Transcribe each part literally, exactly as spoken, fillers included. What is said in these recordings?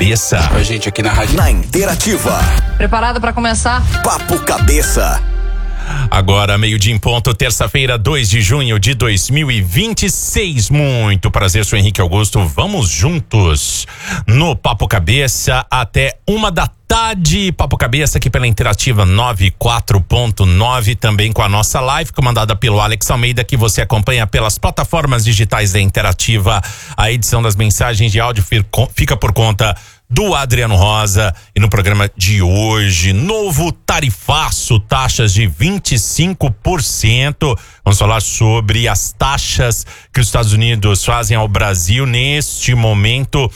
Cabeça. A gente aqui na rádio. Na Interativa. Preparado para começar? Papo Cabeça. Agora, meio-dia em ponto, terça-feira, dois de junho de dois mil e vinte e seis. Muito prazer, sou Henrique Augusto. Vamos juntos no Papo Cabeça até uma da tarde. Papo Cabeça aqui pela Interativa noventa e quatro ponto nove, também com a nossa live comandada pelo Alex Almeida, que você acompanha pelas plataformas digitais da Interativa. A edição das mensagens de áudio fica por conta do Adriano Rosa. E no programa de hoje, novo tarifaço, taxas de vinte e cinco por cento. Vamos falar sobre as taxas que os Estados Unidos fazem ao Brasil neste momento,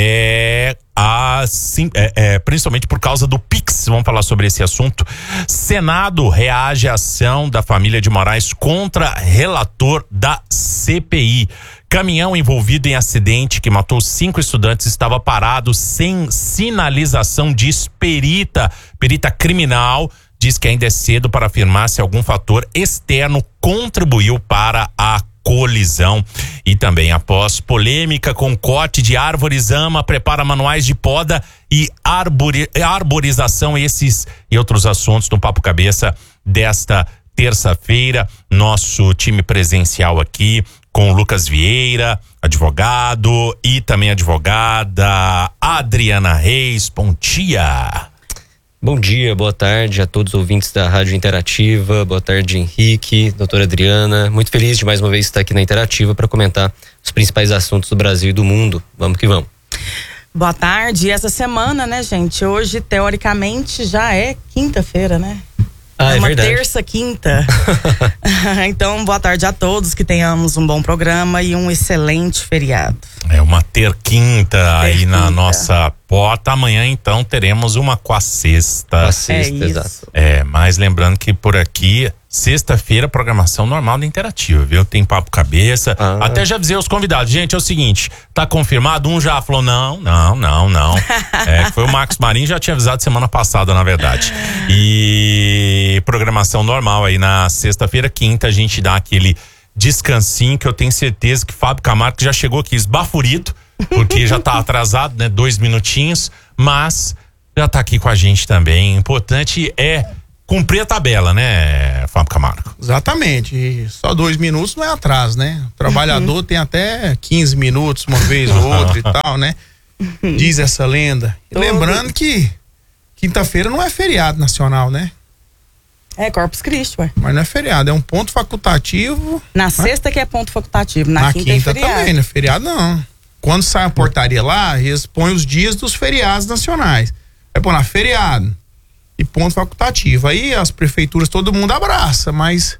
é, assim, é, é, principalmente por causa do Pix. Vamos falar sobre esse assunto. Senado reage à ação da família de Moraes contra relator da C P I. Caminhão envolvido em acidente que matou cinco estudantes estava parado sem sinalização, diz perita. Perita criminal diz que ainda é cedo para afirmar se algum fator externo contribuiu para a colisão. E também, após polêmica com corte de árvores, AMA prepara manuais de poda e arbori, arborização. Esses e outros assuntos no Papo Cabeça desta terça-feira. Nosso time presencial aqui com o Lucas Vieira, advogado, e também advogada Adriana Reis. Bom dia. Bom dia, boa tarde a todos os ouvintes da Rádio Interativa. Boa tarde, Henrique, doutora Adriana. Muito feliz de mais uma vez estar aqui na Interativa para comentar os principais assuntos do Brasil e do mundo. Vamos que vamos. Boa tarde. E essa semana, né, gente? Hoje, teoricamente, já é quinta-feira, né? Ah, é uma verdade. terça, quinta. Então, boa tarde a todos, que tenhamos um bom programa e um excelente feriado. É uma ter quinta ter aí quinta. na nossa porta. Amanhã, então, teremos uma com a sexta. Com a sexta, é exato. É, mas lembrando que por aqui, sexta-feira, programação normal da Interativa, viu? Tem Papo Cabeça. Ah. Até já avisei os convidados. Gente, é o seguinte, tá confirmado? Um já falou não, não, não, não. É, foi o Marcos Marinho, já tinha avisado semana passada, na verdade. E programação normal aí na sexta-feira, quinta, a gente dá aquele descansinho que eu tenho certeza que Fábio Camargo já chegou aqui esbaforido, porque já tá atrasado, né? Dois minutinhos, mas já tá aqui com a gente também. O importante é cumprir a tabela, né, Fábio Camargo? Exatamente. E só dois minutos não é atraso, né? O trabalhador uhum. tem até quinze minutos, uma vez ou outra e tal, né? Diz essa lenda. E lembrando que quinta-feira não é feriado nacional, né? É Corpus Christi, ué. Mas não é feriado, é um ponto facultativo. Na né? sexta que é ponto facultativo, na, na quinta, quinta, é feriado. também, não é feriado não. Quando sai a portaria lá, eles põem os dias dos feriados nacionais. Aí põe lá, feriado e ponto facultativo. Aí as prefeituras, todo mundo abraça, mas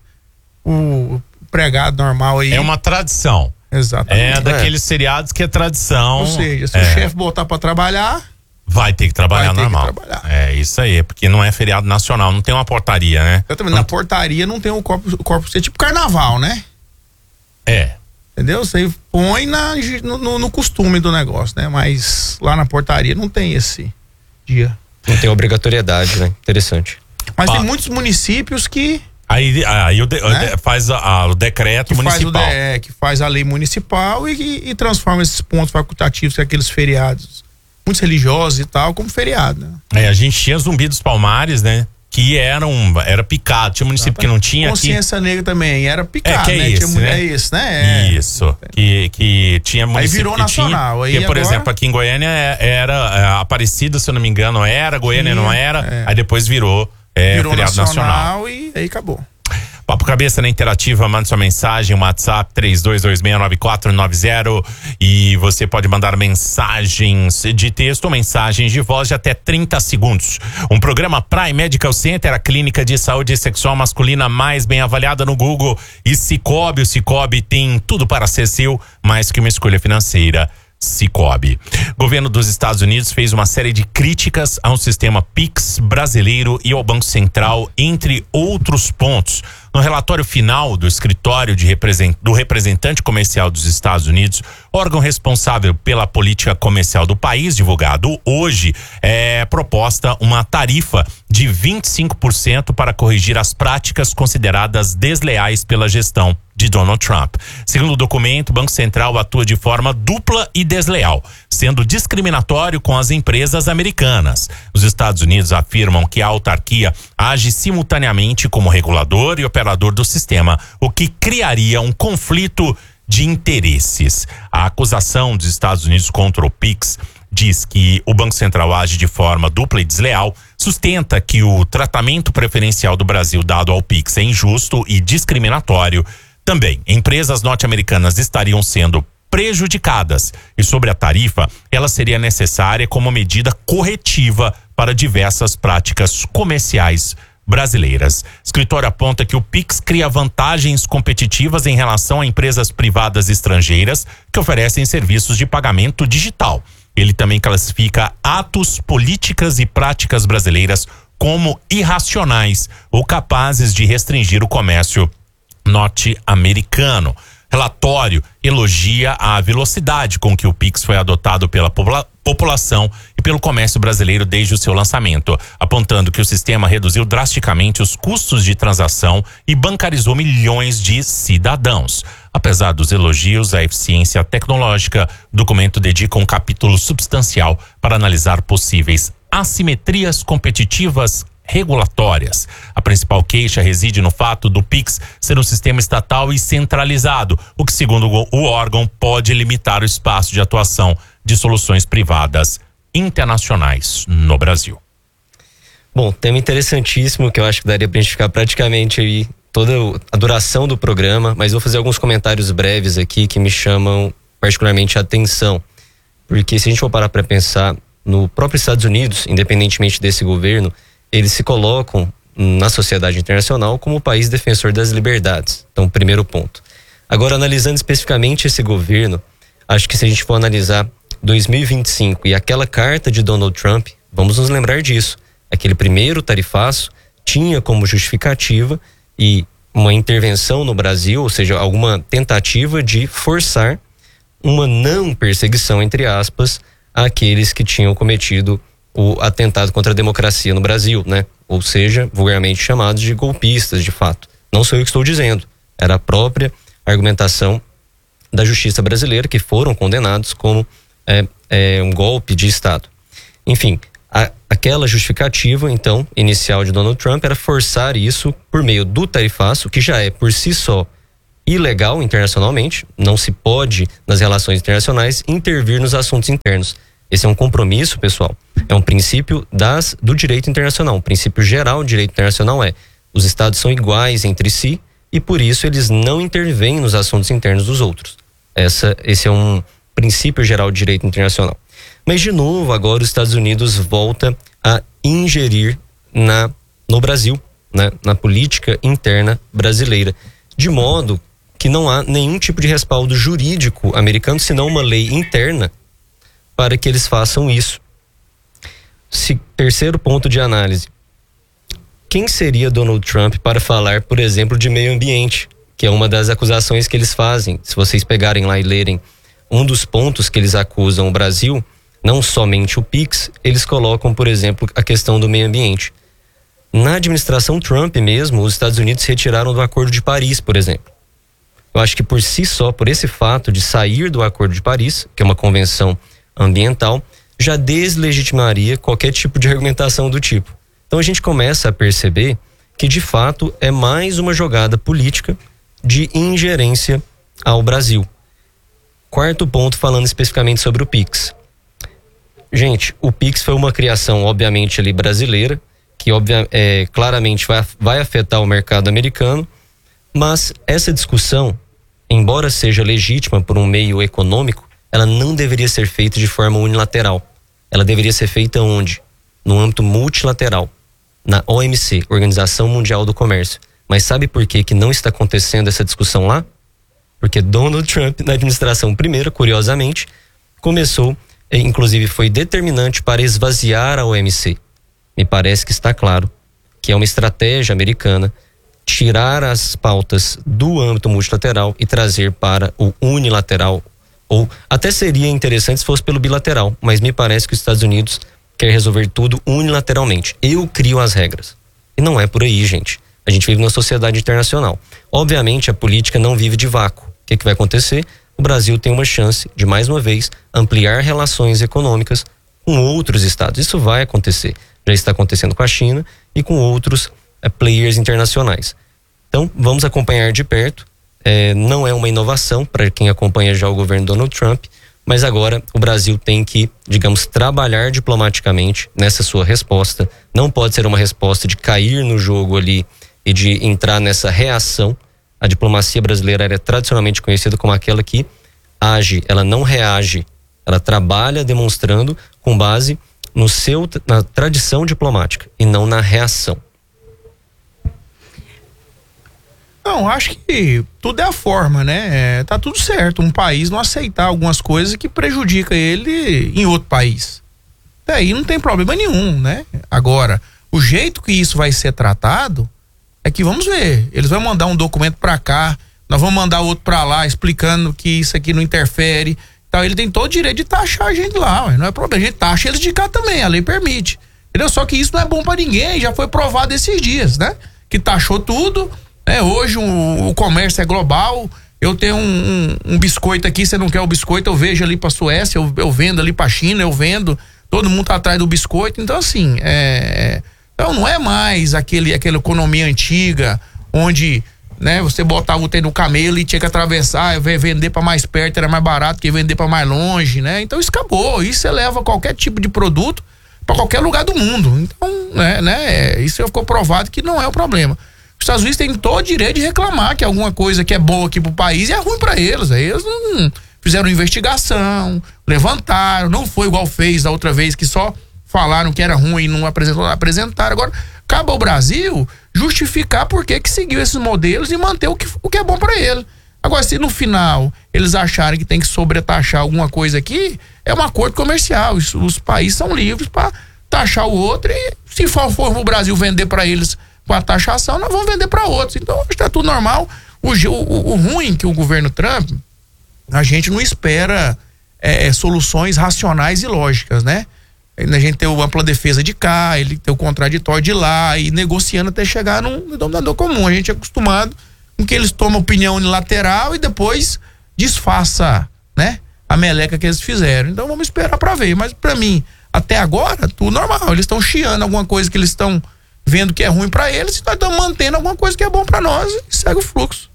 o pregado normal aí... É uma tradição. Exatamente. É daqueles é. seriados que é tradição. Ou seja, se é. o chefe botar pra trabalhar... Vai ter que trabalhar vai ter normal. Que trabalhar. É isso aí, porque não é feriado nacional, não tem uma portaria, né? Exatamente, não... na portaria não tem o corpo, o corpo, é tipo carnaval, né? É. Entendeu? Você põe na, no, no costume do negócio, né? Mas lá na portaria não tem esse dia. Não tem obrigatoriedade, né? Interessante. Mas ah. tem muitos municípios que... Aí, aí o de, né? faz a, a, o decreto que municipal. Faz o de, é, que faz a lei municipal e, e transforma esses pontos facultativos, que é aqueles feriados muitos religiosos e tal, como feriado, né? É, a gente tinha Zumbi dos Palmares, né? Que era, um, era picado. Tinha município ah, que não tinha. Consciência aqui. Negra também era picado, é, que é né? Esse, tinha, né? É isso, né? É. Isso. Que, que tinha município aí virou que nacional. Tinha, aí porque, por agora... exemplo, aqui em Goiânia era é, Aparecida, se eu não me engano, era, Goiânia tinha, não era. É. Aí depois virou, é, virou feriado nacional, nacional. E aí acabou. Papo Cabeça na Interativa, mande sua mensagem, o WhatsApp três dois dois seis nove quatro nove zero, e você pode mandar mensagens de texto ou mensagens de voz de até trinta segundos. Um programa Prime Medical Center, a clínica de saúde sexual masculina mais bem avaliada no Google, e Cicobi. O Cicobi tem tudo para ser seu, mais que uma escolha financeira. Cicobi. Governo dos Estados Unidos fez uma série de críticas ao sistema Pix brasileiro e ao Banco Central, entre outros pontos. No relatório final do escritório de represent, do representante comercial dos Estados Unidos, órgão responsável pela política comercial do país, divulgado hoje, é proposta uma tarifa de vinte e cinco por cento para corrigir as práticas consideradas desleais pela gestão de Donald Trump. Segundo o documento, o Banco Central atua de forma dupla e desleal, sendo discriminatório com as empresas americanas. Os Estados Unidos afirmam que a autarquia age simultaneamente como regulador e operador do sistema, o que criaria um conflito de interesses. A acusação dos Estados Unidos contra o Pix diz que o Banco Central age de forma dupla e desleal, sustenta que o tratamento preferencial do Brasil dado ao Pix é injusto e discriminatório. Também, empresas norte-americanas estariam sendo prejudicadas e sobre a tarifa, ela seria necessária como medida corretiva para diversas práticas comerciais brasileiras. O escritório aponta que o Pix cria vantagens competitivas em relação a empresas privadas estrangeiras que oferecem serviços de pagamento digital. Ele também classifica atos, políticas e práticas brasileiras como irracionais ou capazes de restringir o comércio norte-americano. Relatório elogia a velocidade com que o Pix foi adotado pela popula- população e pelo comércio brasileiro desde o seu lançamento, apontando que o sistema reduziu drasticamente os custos de transação e bancarizou milhões de cidadãos. Apesar dos elogios à eficiência tecnológica, o documento dedica um capítulo substancial para analisar possíveis assimetrias competitivas regulatórias. A principal queixa reside no fato do Pix ser um sistema estatal e centralizado, o que, segundo o órgão, pode limitar o espaço de atuação de soluções privadas internacionais no Brasil. Bom, tema interessantíssimo que eu acho que daria pra gente ficar praticamente aí toda a duração do programa, mas vou fazer alguns comentários breves aqui que me chamam particularmente a atenção. Porque se a gente for parar para pensar, no próprio Estados Unidos, independentemente desse governo, eles se colocam na sociedade internacional como o país defensor das liberdades. Então, primeiro ponto. Agora, analisando especificamente esse governo, acho que se a gente for analisar dois mil e vinte e cinco e aquela carta de Donald Trump, vamos nos lembrar disso. Aquele primeiro tarifaço tinha como justificativa e uma intervenção no Brasil, ou seja, alguma tentativa de forçar uma não perseguição, entre aspas, àqueles que tinham cometido o atentado contra a democracia no Brasil, né? Ou seja, vulgarmente chamados de golpistas, de fato. Não sou eu que estou dizendo, era a própria argumentação da justiça brasileira, que foram condenados como é, é, um golpe de Estado. Enfim, a, aquela justificativa, então, inicial de Donald Trump era forçar isso por meio do tarifaço, que já é por si só ilegal internacionalmente, não se pode, nas relações internacionais, intervir nos assuntos internos. Esse é um compromisso, pessoal, é um princípio das, do direito internacional. Um princípio geral do direito internacional é: os estados são iguais entre si e por isso eles não intervêm nos assuntos internos dos outros. Essa, esse é um princípio geral do direito internacional. Mas, de novo, agora os Estados Unidos volta a ingerir na, no Brasil, né, na política interna brasileira, de modo que não há nenhum tipo de respaldo jurídico americano, senão uma lei interna, para que eles façam isso. Se, terceiro ponto de análise. Quem seria Donald Trump para falar, por exemplo, de meio ambiente, que é uma das acusações que eles fazem? Se vocês pegarem lá e lerem um dos pontos que eles acusam o Brasil, não somente o Pix, eles colocam, por exemplo, a questão do meio ambiente. Na administração Trump mesmo, os Estados Unidos se retiraram do Acordo de Paris, por exemplo. Eu acho que por si só, por esse fato de sair do Acordo de Paris, que é uma convenção ambiental, já deslegitimaria qualquer tipo de argumentação do tipo. Então a gente começa a perceber que de fato é mais uma jogada política de ingerência ao Brasil. Quarto ponto, falando especificamente sobre o Pix. Gente, o Pix foi uma criação obviamente ali brasileira, que obvia, é, claramente vai, vai afetar o mercado americano, mas essa discussão, embora seja legítima por um meio econômico, ela não deveria ser feita de forma unilateral. Ela deveria ser feita onde? No âmbito multilateral, na O M C, Organização Mundial do Comércio. Mas sabe por que que não está acontecendo essa discussão lá? Porque Donald Trump, na administração primeira, curiosamente, começou, inclusive foi determinante para esvaziar a O M C. Me parece que está claro que é uma estratégia americana tirar as pautas do âmbito multilateral e trazer para o unilateral, ou até seria interessante se fosse pelo bilateral, mas me parece que os Estados Unidos quer resolver tudo unilateralmente. Eu crio as regras. E não é por aí, gente. A gente vive numa sociedade internacional. Obviamente, a política não vive de vácuo. O que, que vai acontecer? O Brasil tem uma chance de, mais uma vez, ampliar relações econômicas com outros estados. Isso vai acontecer. Já está acontecendo com a China e com outros é, players internacionais. Então, vamos acompanhar de perto. É, não é uma inovação para quem acompanha já o governo Donald Trump, mas agora o Brasil tem que, digamos, trabalhar diplomaticamente nessa sua resposta. Não pode ser uma resposta de cair no jogo ali e de entrar nessa reação. A diplomacia brasileira é tradicionalmente conhecida como aquela que age, ela não reage. Ela trabalha demonstrando com base no seu, na tradição diplomática e não na reação. Não, acho que tudo é a forma, né? É, tá tudo certo. Um país não aceitar algumas coisas que prejudica ele em outro país. Daí não tem problema nenhum, né? Agora, o jeito que isso vai ser tratado é que vamos ver. Eles vão mandar um documento pra cá, nós vamos mandar outro pra lá explicando que isso aqui não interfere. Então ele tem todo o direito de taxar a gente lá, não é problema. A gente taxa eles de cá também, a lei permite. Entendeu? Só que isso não é bom pra ninguém, já foi provado esses dias, né? Que taxou tudo. É, hoje um, o comércio é global. Eu tenho um, um, um biscoito aqui, você não quer o biscoito, eu vejo ali pra Suécia, eu, eu vendo ali pra China, eu vendo, todo mundo tá atrás do biscoito. Então assim, é, então não é mais aquele, aquela economia antiga onde, né, você botava o trem no camelo e tinha que atravessar, vender pra mais perto era mais barato que vender pra mais longe, né? Então isso acabou, isso você leva qualquer tipo de produto pra qualquer lugar do mundo. Então, né, né, isso ficou provado que não é o problema. Os Estados Unidos têm todo o direito de reclamar que alguma coisa que é boa aqui pro país é ruim para eles. Aí eles não fizeram investigação, levantaram, não foi igual fez da outra vez que só falaram que era ruim e não apresentaram. apresentaram. Agora, cabe ao Brasil justificar por que que seguiu esses modelos e manter o que, o que é bom para ele. Agora, se no final eles acharem que tem que sobretaxar alguma coisa aqui, é um acordo comercial. Os, os países são livres para taxar o outro e se for, for o Brasil vender para eles com a taxação, nós vamos vender para outros. Então, está tudo normal. O, o, o ruim que o governo Trump, a gente não espera é, soluções racionais e lógicas, né? A gente tem o ampla defesa de cá, ele tem o contraditório de lá, e negociando até chegar num denominador comum. A gente é acostumado com que eles tomam opinião unilateral e depois disfarça, né, a meleca que eles fizeram. Então vamos esperar para ver. Mas para mim, até agora, tudo normal. Eles estão chiando alguma coisa que eles estão vendo que é ruim para eles, e nós estamos mantendo alguma coisa que é bom para nós e segue o fluxo.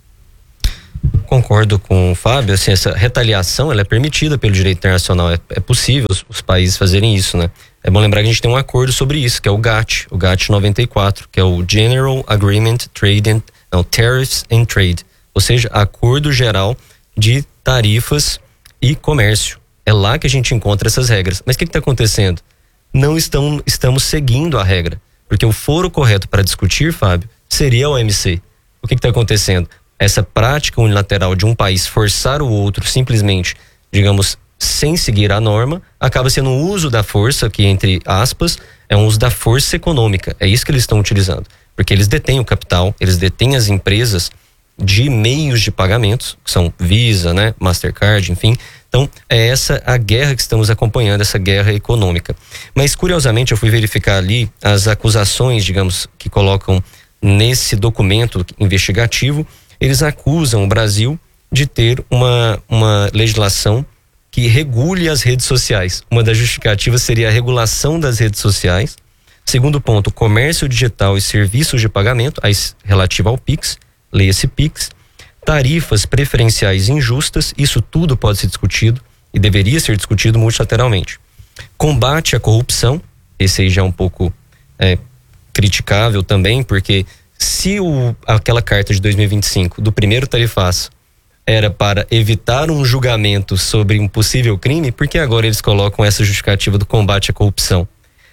Concordo com o Fábio, assim, essa retaliação ela é permitida pelo direito internacional, é, é possível os, os países fazerem isso, né? É bom lembrar que a gente tem um acordo sobre isso, que é o GATT, o GATT noventa e quatro, que é o General Agreement Trade and, não, Tariffs and Trade, ou seja, Acordo Geral de Tarifas e Comércio. É lá que a gente encontra essas regras. Mas o que está acontecendo? Não estão, estamos seguindo a regra. Porque o foro correto para discutir, Fábio, seria a O M C. O que está acontecendo? Essa prática unilateral de um país forçar o outro simplesmente, digamos, sem seguir a norma, acaba sendo um uso da força, que entre aspas, é um uso da força econômica. É isso que eles estão utilizando. Porque eles detêm o capital, eles detêm as empresas de meios de pagamentos, que são Visa, né, Mastercard, enfim. Então, é essa a guerra que estamos acompanhando, essa guerra econômica. Mas, curiosamente, eu fui verificar ali as acusações, digamos, que colocam nesse documento investigativo. Eles acusam o Brasil de ter uma, uma legislação que regule as redes sociais. Uma das justificativas seria a regulação das redes sociais. Segundo ponto, comércio digital e serviços de pagamento, relativo ao Pix, leia-se Pix. Tarifas preferenciais injustas, isso tudo pode ser discutido e deveria ser discutido multilateralmente. Combate à corrupção, esse aí já é um pouco é, criticável também, porque se o, aquela carta de dois mil e vinte e cinco do primeiro tarifaço era para evitar um julgamento sobre um possível crime, por que agora eles colocam essa justificativa do combate à corrupção?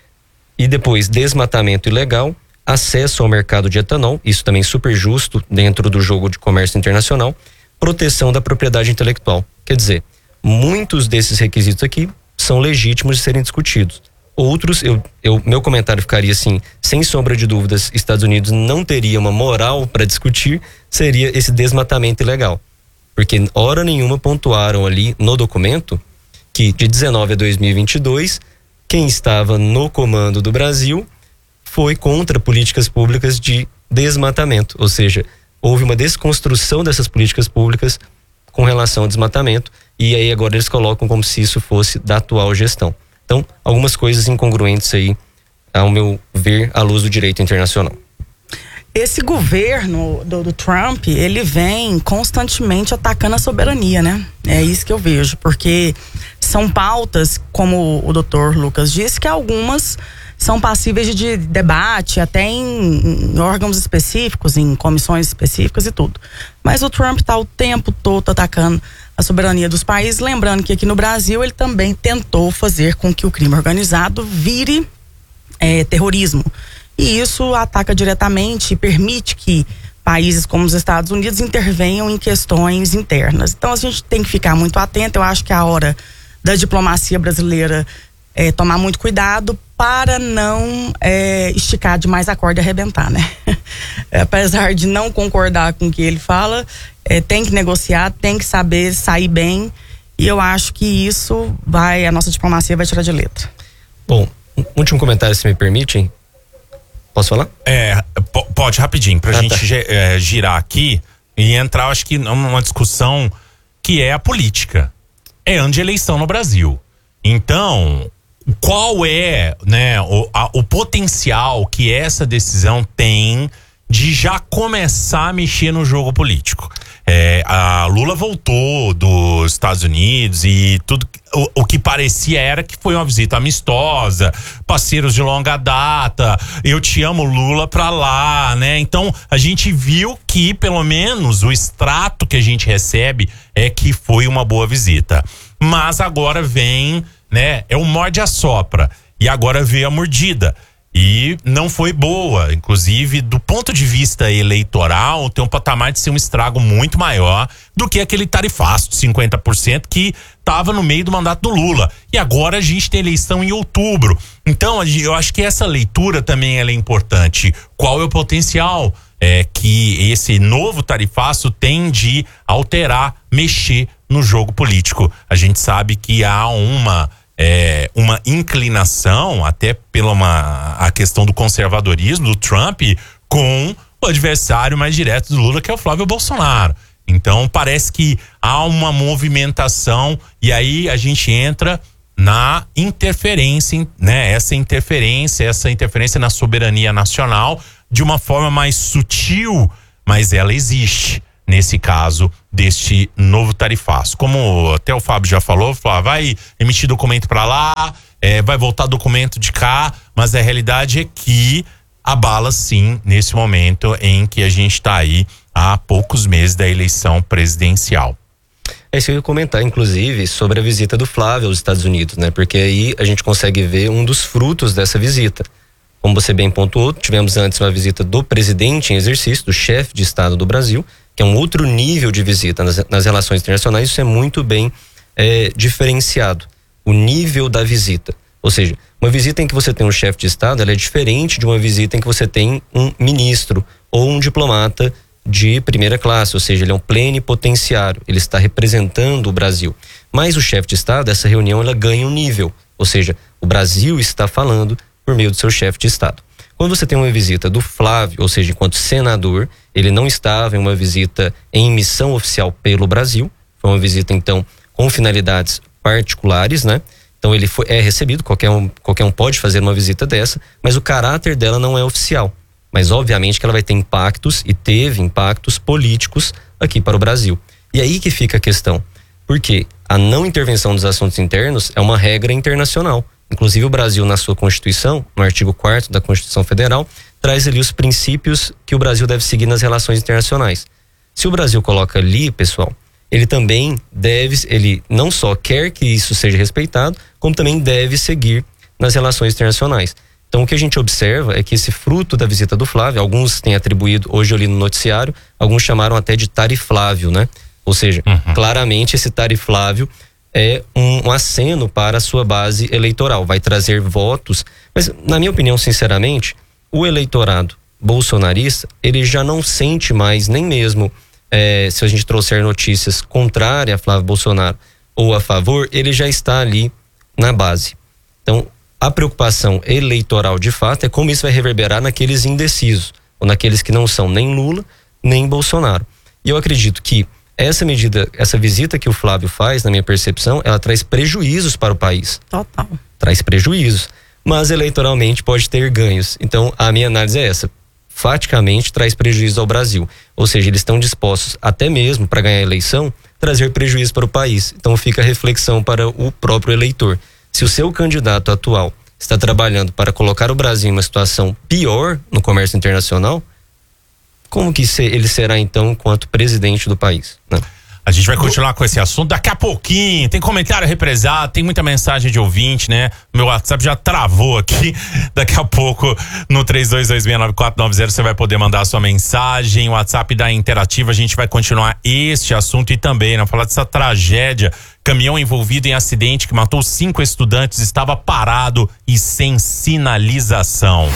E depois, desmatamento ilegal, acesso ao mercado de etanol, isso também super justo dentro do jogo de comércio internacional, proteção da propriedade intelectual. Quer dizer, muitos desses requisitos aqui são legítimos de serem discutidos. Outros, eu, eu, meu comentário ficaria assim, sem sombra de dúvidas, Estados Unidos não teria uma moral para discutir, seria esse desmatamento ilegal. Porque hora nenhuma pontuaram ali no documento que de dezenove a dois mil e vinte e dois, quem estava no comando do Brasil foi contra políticas públicas de desmatamento. Ou seja, houve uma desconstrução dessas políticas públicas com relação ao desmatamento, e aí agora eles colocam como se isso fosse da atual gestão. Então, algumas coisas incongruentes aí, ao meu ver, à luz do direito internacional. Esse governo do, do Trump, ele vem constantemente atacando a soberania, né? É isso que eu vejo, porque são pautas, como o doutor Lucas disse, que algumas são passíveis de debate, até em, em órgãos específicos, em comissões específicas e tudo. Mas o Trump está o tempo todo atacando a soberania dos países, lembrando que aqui no Brasil ele também tentou fazer com que o crime organizado vire é, terrorismo. E isso ataca diretamente e permite que países como os Estados Unidos intervenham em questões internas. Então a gente tem que ficar muito atento. Eu acho que é a hora da diplomacia brasileira é, tomar muito cuidado para não é, esticar demais a corda e arrebentar, né? Apesar de não concordar com o que ele fala, é, tem que negociar, tem que saber sair bem, e eu acho que isso vai, a nossa diplomacia vai tirar de letra. Bom, um último comentário, se me permitem. Posso falar? É, pode, rapidinho, pra ah, gente tá. é, girar aqui e entrar, acho que numa discussão que é a política. É ano de eleição no Brasil. Então, qual é, né, o, a, o potencial que essa decisão tem de já começar a mexer no jogo político? É, a Lula voltou dos Estados Unidos e tudo, o, o que parecia era que foi uma visita amistosa, parceiros de longa data, eu te amo Lula pra lá, né? Então a gente viu que pelo menos o extrato que a gente recebe é que foi uma boa visita. Mas agora vem, né, é o morde-a-sopra, e agora veio a mordida. E não foi boa, inclusive do ponto de vista eleitoral tem um patamar de ser um estrago muito maior do que aquele tarifaço de cinquenta por cento que estava no meio do mandato do Lula. E agora a gente tem eleição em outubro. Então eu acho que essa leitura também ela é importante. Qual é o potencial é, que esse novo tarifaço tem de alterar, mexer no jogo político? A gente sabe que há uma... É, uma inclinação até pela uma, a questão do conservadorismo do Trump com o adversário mais direto do Lula, que é o Flávio Bolsonaro. Então parece que há uma movimentação, e aí a gente entra na interferência, né? Essa interferência, essa interferência na soberania nacional de uma forma mais sutil, mas ela existe. Nesse caso deste novo tarifaço. Como até o Fábio já falou, falou, vai emitir documento para lá, é, vai voltar documento de cá, mas a realidade é que abala sim nesse momento em que a gente está aí há poucos meses da eleição presidencial. É isso que eu ia comentar, inclusive, sobre a visita do Flávio aos Estados Unidos, né? Porque aí a gente consegue ver um dos frutos dessa visita. Como você bem pontuou, tivemos antes uma visita do presidente em exercício, do chefe de Estado do Brasil, que é um outro nível de visita nas, nas relações internacionais. Isso é muito bem é, diferenciado, o nível da visita. Ou seja, uma visita em que você tem um chefe de Estado, ela é diferente de uma visita em que você tem um ministro ou um diplomata de primeira classe, ou seja, ele é um plenipotenciário, ele está representando o Brasil. Mas o chefe de Estado, essa reunião, ela ganha um nível, ou seja, o Brasil está falando por meio do seu chefe de Estado. Quando você tem uma visita do Flávio, ou seja, enquanto senador, ele não estava em uma visita em missão oficial pelo Brasil, foi uma visita então com finalidades particulares, né? Então ele foi, é recebido, qualquer um, qualquer um pode fazer uma visita dessa, mas o caráter dela não é oficial. Mas obviamente que ela vai ter impactos, e teve impactos políticos aqui para o Brasil. E aí que fica a questão, porque a não intervenção dos assuntos internos é uma regra internacional. Inclusive o Brasil, na sua Constituição, no artigo quarto da Constituição Federal, traz ali os princípios que o Brasil deve seguir nas relações internacionais. Se o Brasil coloca ali, pessoal, ele também deve, ele não só quer que isso seja respeitado, como também deve seguir nas relações internacionais. Então o que a gente observa é que esse fruto da visita do Flávio, alguns têm atribuído, hoje eu li no noticiário, alguns chamaram até de tariflávio, né? Ou seja, uhum. claramente esse tariflávio é um, um aceno para a sua base eleitoral, vai trazer votos, mas na minha opinião, sinceramente, o eleitorado bolsonarista, ele já não sente mais, nem mesmo é, se a gente trouxer notícias contrárias a Flávio Bolsonaro ou a favor, ele já está ali na base. Então, a preocupação eleitoral de fato é como isso vai reverberar naqueles indecisos, ou naqueles que não são nem Lula, nem Bolsonaro. E eu acredito que essa medida, essa visita que o Flávio faz, na minha percepção, ela traz prejuízos para o país. Total. Traz prejuízos, mas eleitoralmente pode ter ganhos. Então, a minha análise é essa. Faticamente traz prejuízo ao Brasil. Ou seja, eles estão dispostos, até mesmo para ganhar a eleição, trazer prejuízo para o país. Então fica a reflexão para o próprio eleitor. Se o seu candidato atual está trabalhando para colocar o Brasil em uma situação pior no comércio internacional, como que ele será então enquanto presidente do país, né? A gente vai continuar com esse assunto daqui a pouquinho. Tem comentário represado, tem muita mensagem de ouvinte, né? Meu WhatsApp já travou aqui. Daqui a pouco, no três dois dois seis nove quatro nove zero, você vai poder mandar a sua mensagem. O WhatsApp da Interativa, a gente vai continuar este assunto e também, né? Falar dessa tragédia. Caminhão envolvido em acidente que matou cinco estudantes, estava parado e sem sinalização.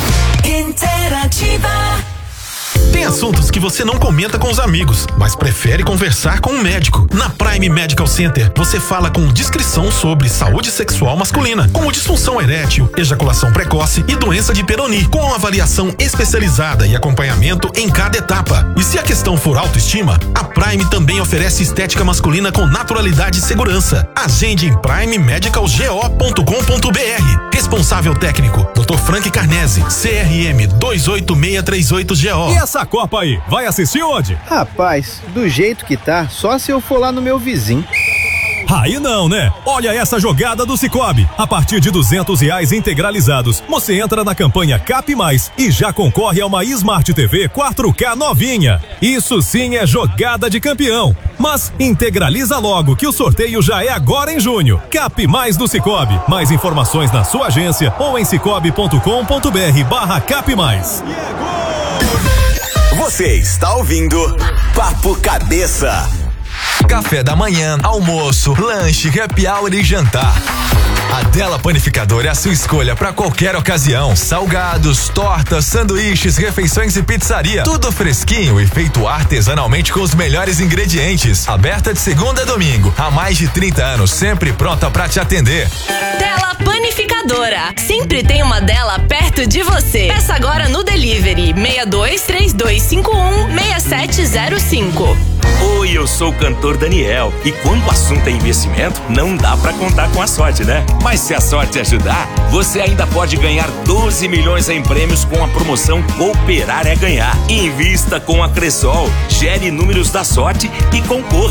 Interativa. Tem assuntos que você não comenta com os amigos, mas prefere conversar com um médico. Na Prime Medical Center, você fala com discrição sobre saúde sexual masculina, como disfunção erétil, ejaculação precoce e doença de Peyronie, com avaliação especializada e acompanhamento em cada etapa. E se a questão for autoestima, a Prime também oferece estética masculina com naturalidade e segurança. Agende em prime medical go ponto com ponto br. Responsável técnico, doutor Frank Carnese, C R M dois oito seis três oito G O. E essa Copa aí, vai assistir onde? Rapaz, do jeito que tá, só se eu for lá no meu vizinho. Aí não, né? Olha essa jogada do Sicoob. A partir de duzentos reais integralizados, você entra na campanha Cap Mais e já concorre a uma Smart T V quatro K novinha. Isso sim é jogada de campeão. Mas integraliza logo que o sorteio já é agora em junho. Cap Mais do Sicoob. Mais informações na sua agência ou em sicoob ponto com ponto br barra Cap Mais. Você está ouvindo Papo Cabeça. Café da manhã, almoço, lanche, happy hour e jantar. A Della Panificadora é a sua escolha para qualquer ocasião. Salgados, tortas, sanduíches, refeições e pizzaria. Tudo fresquinho e feito artesanalmente com os melhores ingredientes. Aberta de segunda a domingo. Há mais de trinta anos, sempre pronta para te atender. Della Panificadora. Sempre tem uma Della perto de você. Peça agora no delivery seis dois três dois cinco um seis sete zero cinco. Oi, eu sou o cantor Daniel. E quando o assunto é investimento, não dá pra contar com a sorte, né? Mas se a sorte ajudar, você ainda pode ganhar doze milhões em prêmios com a promoção Cooperar é Ganhar. Invista com a Cressol, gere números da sorte e concorra.